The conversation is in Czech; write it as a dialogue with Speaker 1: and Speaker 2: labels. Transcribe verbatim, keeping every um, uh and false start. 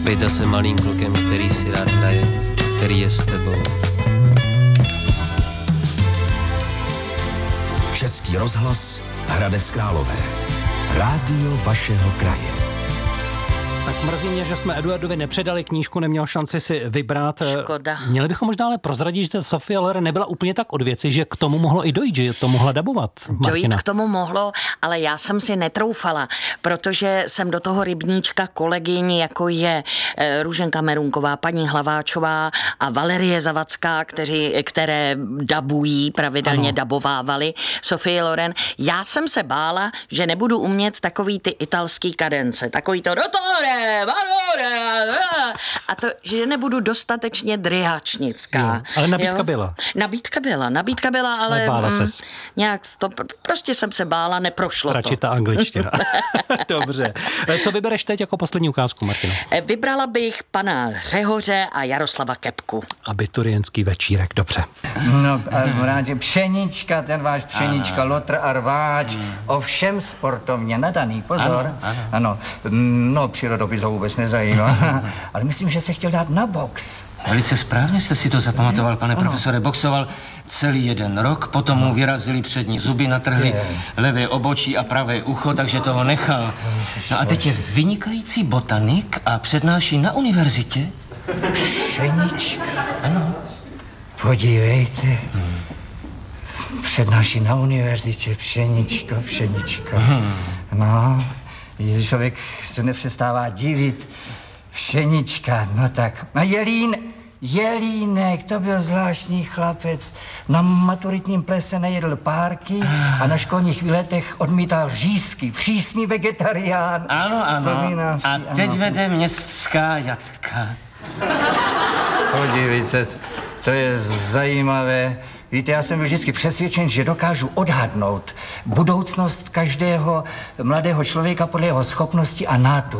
Speaker 1: být zase malým klukem, který si rád hraje, který je s tebou.
Speaker 2: Český rozhlas, Hradec Králové. Rádio vašeho kraje.
Speaker 3: Tak mrzí mě, že jsme Eduardovi nepředali knížku, neměl šanci si vybrat.
Speaker 4: Škoda.
Speaker 3: Měli bychom možná ale prozradit, že ta Sophie Loren nebyla úplně tak od věci, že k tomu mohlo i dojít, že to mohla dabovat. Martina.
Speaker 4: Dojít k tomu mohlo, ale já jsem si netroufala, protože jsem do toho rybníčka kolegyň, jako je Růženka Merunková, paní Hlaváčová a Valerie Zavacká, kteří, které dabují, pravidelně ano. dabovávali Sophie Loren. Já jsem se bála, že nebudu umět takový ty italský kadence, takový to dotore, a to, že nebudu dostatečně dryhačnická.
Speaker 3: Jo, ale nabídka
Speaker 4: jo?
Speaker 3: byla.
Speaker 4: Nabídka byla, nabídka byla, ale
Speaker 3: bála
Speaker 4: mm,
Speaker 3: ses.
Speaker 4: nějak to, prostě jsem se bála, neprošlo
Speaker 3: Radši
Speaker 4: to.
Speaker 3: ta angličtina. Dobře. Co vybereš teď jako poslední ukázku, Martino?
Speaker 4: Vybrala bych pana Řehoře a Jaroslava Kepku.
Speaker 3: Abiturientský večírek, dobře.
Speaker 5: No, rádi, pšenička, ten váš pšenička, aha. Lotr a rváč, hmm. ovšem sportovně nadaný, pozor. Ano, ano. ano no, přírodopis ho vůbec nezajímá, ale myslím, že se chtěl dát na box.
Speaker 6: Velice správně jste si to zapamatoval, pane ano. profesore. Boxoval celý jeden rok, potom mu vyrazili přední zuby, natrhli je. levé obočí a pravé ucho, takže toho nechal. No a teď je vynikající botanik a přednáší na univerzitě.
Speaker 5: Pšenička.
Speaker 6: Ano.
Speaker 5: Podívejte. Hmm. Přednáší na univerzitě, pšeničko, pšeničko. Hmm. No, člověk se nepřestává divit. Pšenička, no tak. A Jelín, Jelínek, to byl zvláštní chlapec. Na maturitním plese nejedl párky a na školních výletech odmítal řízky. Přísný vegetarián.
Speaker 6: Ano, ano.
Speaker 5: Si,
Speaker 6: a teď
Speaker 5: ano.
Speaker 6: vede městská jatka.
Speaker 5: Podívejte, to je zajímavé. Víte, já jsem byl vždycky přesvědčen, že dokážu odhadnout budoucnost každého mladého člověka podle jeho schopnosti a nátury.